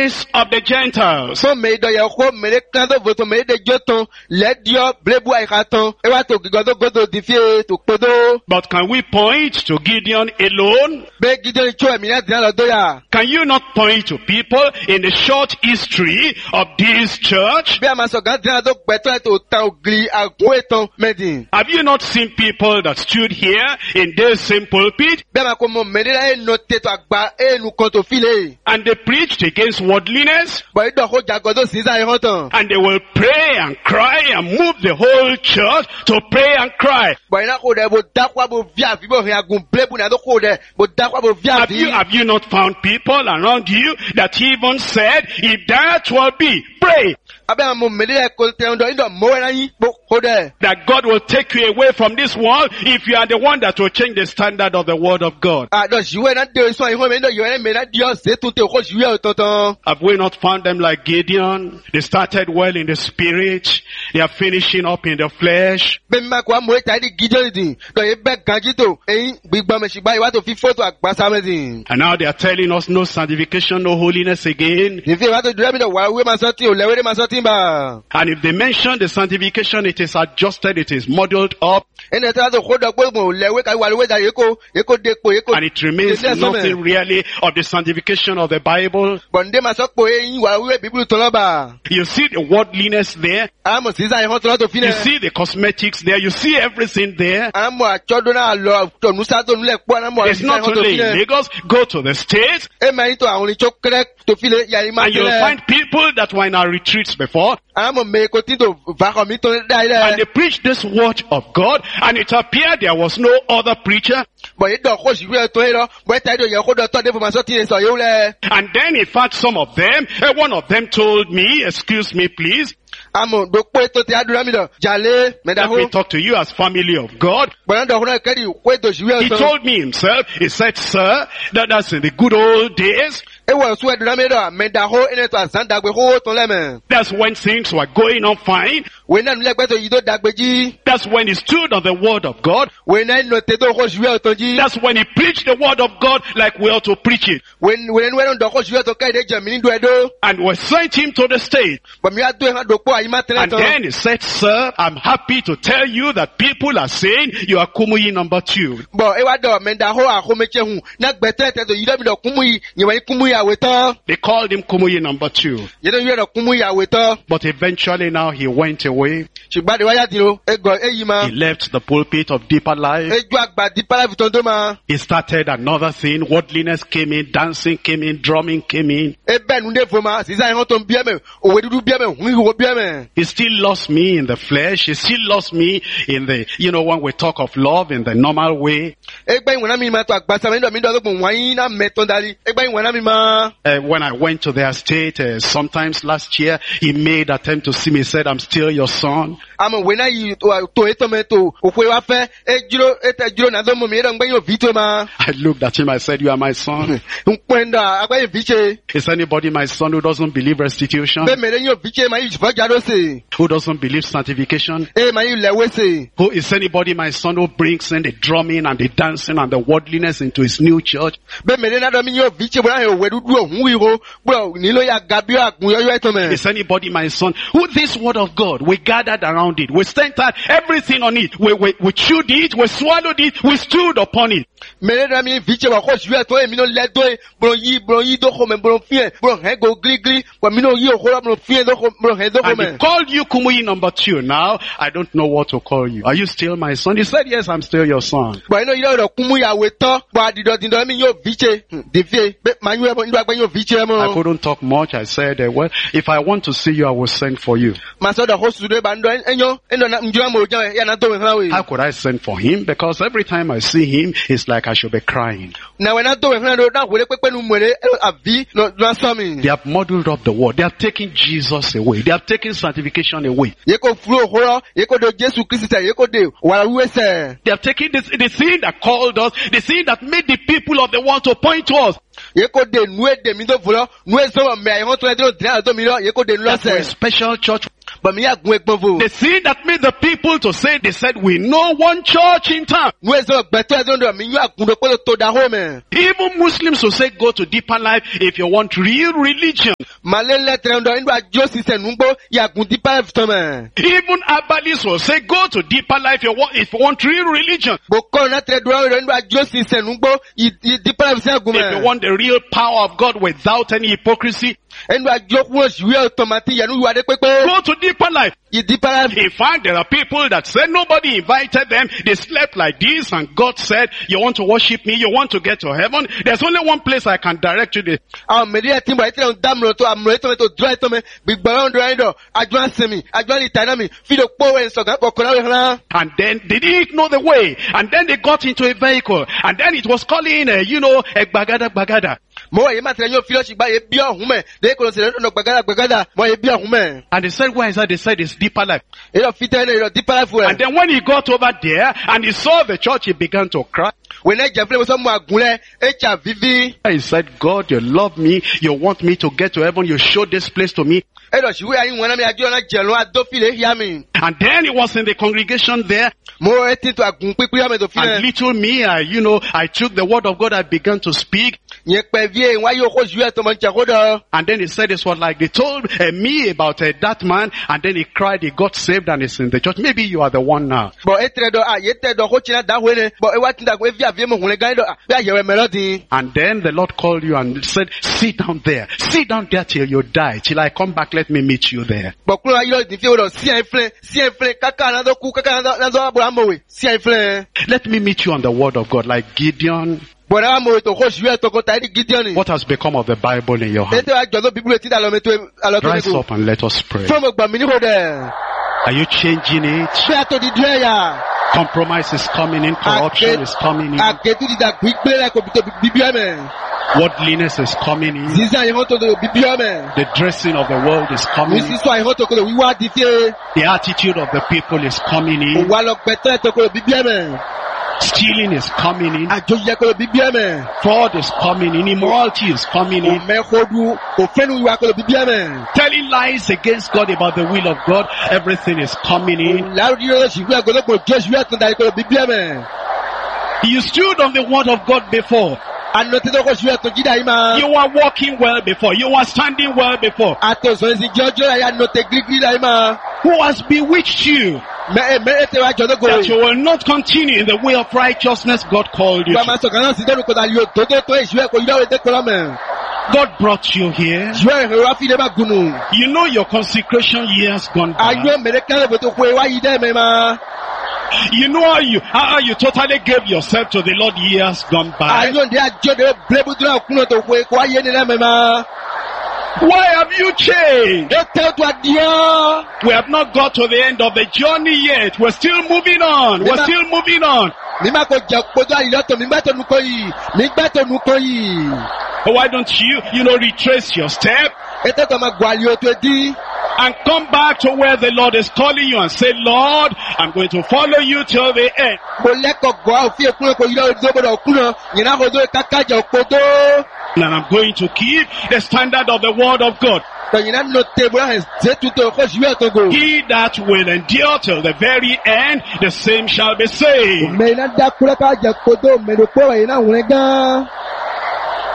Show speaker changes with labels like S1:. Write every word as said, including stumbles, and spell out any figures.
S1: of the Gentiles.
S2: So me do ya ko me le kan do voto me de joton le dio blebu ai katon e wa to gigodo godo difie to podo.
S1: But can we point to Gideon alone?
S2: Be Gideon cho mi na dia lo do ya.
S1: Can you not point to people in the short history of this church?
S2: Be ama so gan dia do gbeto to tan ogli agun eton medin.
S1: Have you not seen people that stood here in this same pulpit?
S2: Be ama ko mo me de la e note to agba e nu kon to file.
S1: And they preached against worldliness?
S2: But it do ko jagodo siza e hotan.
S1: And they will pray and cry and move the whole church to pray and cry.
S2: But ina ko de bo dakwa bo via fi bo hin agun blebu na do ko de bo dakwa bo via
S1: Have
S2: fi.
S1: you, have you not found people around you that even said, if that will be, pray
S2: Abe ama mo me de ko te ndo ndo mo na yin bo ko de.
S1: that God will take you away from this world if you are the one that will change the standard of the word of God?
S2: Ah do jiwe na de so ihun me ndo yo me na dio se tun te ko jiwe otonton.
S1: Have we not found them like Gideon? They started well in the spirit. They are finishing up in the flesh.
S2: Be ma ko mo ta di Gideon din do ye be ganjito eyin gbigbo me sigba iwa to fi photo agbasa me din.
S1: And now they are telling us no sanctification, no holiness again.
S2: If you want to do me the wa we ma so tin o lewe ma so tin ba.
S1: And if they mention the sanctification, it is adjusted, it is modeled up,
S2: Ene ta to ko do pe mo lewe ka wa lewe da ye ko ye ko de po ye ko.
S1: and it remains
S2: Yes, yes,
S1: nothing
S2: amen.
S1: really of the sanctification of the Bible.
S2: Bonde ma so po eyin wa we Bible to lo ba.
S1: You see the worldliness there.
S2: Amo siza ihun to lo to fi
S1: You
S2: ne.
S1: see the cosmetics there. You see everything there.
S2: Amo achodo na lo to nusa to nle po na mo
S1: It's
S2: siza
S1: not
S2: ihun to
S1: only
S2: fi
S1: in
S2: ne.
S1: Lagos. Go to the States
S2: E ma yin to awon cho kere to fi le ya ma
S1: and you'll
S2: tele.
S1: find people that were in our retreats before,
S2: Amo me ko tin to va ko mi to da ile.
S1: and they preached this word of God, and it appeared there was no other preacher.
S2: But it don't cost you to it, but I do your hold to the for something so you le.
S1: And then in fact some of them, eh, one of them told me, excuse me please,
S2: Amo do po to te adura mi do. Jale me da
S1: let me
S2: ho.
S1: talk to you as family of God.
S2: But do ho na kedi ko to you
S1: He
S2: so.
S1: told me himself, he said, sir, that that's in the good old days.
S2: E wo so adura mi do me da ho ene to asanda gbe ho to le me.
S1: That's when things were going on fine.
S2: We na nle gbe to yi do dagbeji.
S1: That's when he stood on the word of God.
S2: We na no te do ko you to ji.
S1: That's when he preached the word of God like we ought to preach it.
S2: When when when do ko you to kai de jami do edo.
S1: And we sent him to the state.
S2: But me ado ha do po ayi ma tele
S1: And
S2: to.
S1: then he said, sir, I'm happy to tell you that people are saying you are Kumuyi number two.
S2: But e wa do me da ho a ko me che hu. Na gbe te te to yi do mi do kumu yi, yi wa kumu ya we to.
S1: They called him Kumuyi number two.
S2: Yi do yi do kumu ya we to.
S1: But eventually now he went away.
S2: Ṣùgbọ́n de wa ya di o. E go e yi ma.
S1: He left the pulpit of deeper life.
S2: Eju agba di para fiton do ma.
S1: He started another thing. Worldliness came in, dancing came in, drumming came in.
S2: E bẹ́ẹ̀ nu de fo ma. Sisan ihun to n bíẹ́ mẹ́. Òwe dúdú bíẹ́ mẹ́. Hun ìwò bíẹ́ mẹ́.
S1: He still lost me in the flesh. He still lost me in the, you know, when we talk of love in the normal way.
S2: Egbe ìwọ̀n náà mi ma to àgbàsá mi dọ̀ mi dọ̀ lókun wọ́n yín náà mẹ́tọ́ darí. Egbe ìwọ̀n náà mi ma.
S1: Uh, when I went to their state, uh, sometimes last year, he made attempt to see me, said, I'm still your son.
S2: Àmọ̀ òwe náà yìí tó ètò mi tó òkú wa fẹ́. E jíró e tẹ jíró náà tó mọ̀ mi yẹ́dọ̀ ń gbẹ́yìn òfin tó ma.
S1: I looked at him, I said, you are my son.
S2: N pẹ́ ndà agbẹ́yìn fi ṣe.
S1: Is anybody my son who doesn't believe restitution?
S2: Bẹ́ẹ̀ mẹ́rẹ́ yín òfin ṣe máa yí ìfọ́ jáde ṣe.
S1: Who doesn't believe sanctification?
S2: E máa yí lẹ́wọ́ ṣe.
S1: Who is anybody my son who brings in the drumming and the dancing and the worldliness into his new church?
S2: Bẹ́ẹ̀ mẹ́rẹ́ náà dọ̀ mi yín òfin ṣe bọ́lá òwe dúdú òhun ìhó. Bọ́lá nílò ya gabi àgùn yọ́yọ́ ẹ̀tọ́ mẹ́.
S1: Is anybody my son who this word of God, we gathered around it, we centered everything on it, we, we, we chewed it, we swallowed it, we stood upon it.
S2: Mẹ́rẹ́ náà mi fi ṣe wà kó ṣùgbọ́n ẹ̀tọ́ èmi náà lẹ́dọ̀ ẹ̀ bọ̀rọ̀ yí bọ̀rọ̀ yí dókò mẹ́ bọ̀rọ̀ fi ẹ̀ bọ̀rọ̀ hẹ́ go gírígírí bọ̀rọ̀ mi náà yí òkúrọ̀ bọ̀rọ̀ fi ẹ̀ dókò bọ̀rọ̀ hẹ́ dókò
S1: And
S2: mẹ́.
S1: he called you Kumuyi number two. Now, I don't know what to call you. Are you still my son? He said, yes, I'm still your son.
S2: Bọ̀ inú yíyọ̀ rẹ̀ kún mú ìyàwó tọ́ bọ̀ àdìdọ̀ dìdọ̀ mi yóò fi ṣe dèfíè bẹ́ẹ̀ máa yún ẹ̀bọ̀ nígbà pé yóò fi ṣe ẹ̀
S1: I
S2: mọ́.
S1: couldn't talk much. I said, uh, well, if I want to see you, I will send for you.
S2: Màá sọ̀dọ̀ kó sùdó ẹ̀ bá ń dọ̀ ẹ̀yọ́ ẹ̀nà njọ́ àmọ̀ òjá ẹ̀ yànnà tó wẹ̀ hàn wẹ̀.
S1: How could I send for him? Because every time I see him, it's like I should be crying.
S2: Nà wẹ̀ náà tó wẹ̀ hàn ló náà wẹ̀rẹ̀ pẹ́pẹ́ nu mọ̀rẹ́ àbí lọ́ sọ́mi.
S1: They have muddled up the word. They have taken Jesus away. They have taken sanctification away.
S2: Yẹ kó fúró òhóró yẹ kó do Jésù Kristi tẹ̀ yẹ kó de wàrà wíwẹ́ sẹ̀.
S1: They have taken this, the thing that called us, the thing that made the people of the world to point to us.
S2: Yẹ kó de nu èdè mi tó fúrọ́ nu èso mẹ́ ẹ̀hún tó ẹ̀ tó dìrẹ́ àtọ́ mi lọ yẹ kó de nu
S1: That we're a
S2: lọ́sẹ̀.
S1: special church.
S2: But me agun egbon vo.
S1: The sin that made the people to say, they said, we know one church in town.
S2: Nu ezo gbeto ezo ndo mi yu agun do polo to da home.
S1: Even Muslims will say, go to deeper life if you want real religion.
S2: Male letre ndo ndo ajo sise nungbo ya agun dipa eftome.
S1: Even Abalis will say, go to deeper life if you want, if you want real religion.
S2: Boko na tre do ndo ajo sise nungbo i dipa eftome
S1: If you
S2: gume.
S1: want the real power of God without any hypocrisy,
S2: Ndo ajo kuo juwe automati ya nu wade pepe.
S1: go to deeper life.
S2: I dipa
S1: In fact, there are people that said nobody invited them. They slept like this and God said, you want to worship me, you want to get to heaven. There's only one place I can direct you.
S2: àwọn mẹ̀rí ẹ̀tí mọ̀ ẹ̀tí lọ́n dámúrò tó àmúrò ẹ̀tọ́ tó dúró ẹ̀tọ́ mẹ́ gbígbọ́n ọ̀dọ̀ ẹ̀dọ̀ àjọ àsẹ̀mí àjọ àlìtàná mi fídíò pọ́wẹ́ ìsọ̀gá ọkùnrin àwọn ìhàn.
S1: And then they didn't know the way. And then they got into a vehicle. And then it was calling, uh, you know, a bagada bagada.
S2: Mo wà yìí máa tẹ̀lé yóò fi lọ́ọ̀ṣì gbá yẹ bí ọ̀hún mẹ́ lẹ́yìn kò lọ sí ẹ̀rọ gbàgádà gbàgádà mọ̀ yẹ bí ọ̀hún mẹ́.
S1: And they said, where is that? They said it's deeper life.
S2: Èyí fi tẹ́lẹ̀ èyí dípá láìfù
S1: And
S2: ẹ̀.
S1: then when he got over there and he saw the church, he began to cry.
S2: Wọ́n náà jẹ́ fúnlẹ̀ mo sọ mọ àgúnlẹ̀ H I V.
S1: He said, God, you love me. You want me to get to heaven. You showed this place to me.
S2: Ẹ̀rọ ṣìwé ayé wọn náà mi àjọ náà jẹ̀lọ́ adófìlẹ̀ híà mi.
S1: And then he was in the congregation there.
S2: Mo etí tó àgùn pípé yá mi tó fi
S1: And
S2: lẹ̀.
S1: little me, I, you know, I took the word of God. I began to speak.
S2: Yẹn pẹ̀ vie wọ́n ayé okó ṣìwé ẹ̀tọ́ mọ̀ nìjà kó dọ̀.
S1: And then he said this was like they told uh, me about uh, that man. And then he cried, he got saved and is in the church. Maybe you are the one now.
S2: Bọ̀ etí rẹ̀ dọ̀ àyè tẹ̀ dọ̀ kó tiẹ̀ dá wẹ́lẹ̀. Bọ̀ ewa ti dàgbé vi àfihàn mọ̀ hùn lẹ́gàn dọ̀ bí àyẹ̀wò mẹ́lọ́dì.
S1: And then the Lord called you and said, sit down there. Sit down there till you die. Till I come back, let me meet you there.
S2: Bọ̀ kúrò ayé lọ́dì fi wọ́n sí ẹ̀ fúnlẹ̀ sí ẹ̀ fúnlẹ̀ káká náà kú káká náà àbúrò àmọ̀wé sí ẹ̀ fúnlẹ̀.
S1: Let me meet you on the word of God like Gideon.
S2: Bọ̀ náà àmọ̀wé tó kó ṣìwé ẹ̀tọ́ kó ta ẹ̀dí Gideon.
S1: What has become of the Bible in your hand?
S2: Ètò àjọ̀dọ̀ bíbélì tí dàlọ́ mi tó àlọ́tọ́
S1: Rise
S2: nígbò.
S1: up and let us pray.
S2: Fún mi gbà mí níhò dẹ̀.
S1: Are you changing it?
S2: Ṣé àtò dídú ẹ̀yà?
S1: Compromise is coming in. Corruption is coming in.
S2: Àkẹ́tù dídà gbígbé rẹ̀ kò bí tó bíbí ẹ̀mẹ̀.
S1: Worldliness is coming in.
S2: Zizi àyẹ̀wò tó tó bíbí ẹ̀mẹ̀.
S1: The dressing of the world is coming
S2: Ní
S1: in.
S2: sísọ àyẹ̀wò tó kò lè wíwá di fíè.
S1: The attitude of the people is coming in.
S2: Òwò àlọ́ gbẹ̀tẹ̀ tó kò lè bíbí ẹ̀mẹ̀.
S1: Stealing is coming in.
S2: Àjòyè kò lè bíbí ẹ̀mẹ̀.
S1: Fraud is coming in. Immorality is coming in.
S2: Òmẹ́kọ̀ọ́dù òfẹ́nu ìwà kò lè bíbí ẹ̀mẹ̀.
S1: Telling lies against God about the will of God. Everything is coming in.
S2: Lárúdí yóò ṣìwé àgọ́lọ́pọ̀ Jésù ẹ̀tún dàrí kò lè bíbí ẹ̀mẹ̀.
S1: You stood on the word of God before.
S2: Ànọ̀tẹ́tọ́ kò ṣìwé ẹ̀tún jídà yìí máa.
S1: You were walking well before. You were standing well before.
S2: Àtọ̀sọ̀ ẹ̀sìn jọjọ́ ẹ̀yà ànọ̀tẹ́ gírígírí dà yìí máa.
S1: Who has bewitched you
S2: Mẹ́ mẹ́rẹ́ tẹ wá jọ̀dọ̀
S1: that you
S2: gòrò.
S1: will not continue in the way of righteousness God called you
S2: Gba
S1: to?
S2: máa sọ̀kan náà sí dẹ́nu kò dà yóò tó tó tó ìṣúwẹ́ kò yíyá òde kọ́lá mẹ́.
S1: God brought you here.
S2: Ìṣúwẹ́ ìhòòhò wá fi ilé bá gùnù.
S1: You know your consecration years gone by.
S2: Ayọ́ mẹ́rẹ́ kẹ́lẹ́ bò tó kó e wá yí dẹ́ mẹ́ máa.
S1: You know how you how you totally gave yourself to the Lord years gone by.
S2: Ayọ́ ndé àjọ de blébùdúrà kúnà tó kó e kó wá yé ni lẹ́mẹ̀ máa.
S1: Why have you changed?
S2: E tẹ́ tó àdìyàn.
S1: We have not got to the end of the journey yet. We're still moving on. We're still moving on.
S2: Nígbà kò jẹ́ kótó àyílọ́tọ̀ nígbà tó nu kọ́ yìí. Nígbà tó nu kọ́ yìí.
S1: Why don't you, you know, retrace your step
S2: E tẹ́ tó máa gbọ́ àlè òtò dí.
S1: and come back to where the Lord is calling you and say, Lord, I'm going to follow you till the end.
S2: Kò lẹ́kọ̀ọ́ gbọ́ òfin èkúnlẹ̀ kò yíyá òde gbọ́dọ̀ kúnà. Yìnyín àkọ́dọ̀ kákájà òkòtó.
S1: And I'm going to keep the standard of the word of God.
S2: Tọ̀yìn náà nọ tẹ̀ bóyá ẹ̀ ṣe tuntun kó ṣìwé ẹ̀tọ́ gò.
S1: He that will endure till the very end, the same shall be saved.
S2: Mẹ́rin náà dákúrẹ́ ká jẹ kodo mẹ́rin pọ̀ ẹ̀yìn náà wọ̀nyẹn gan.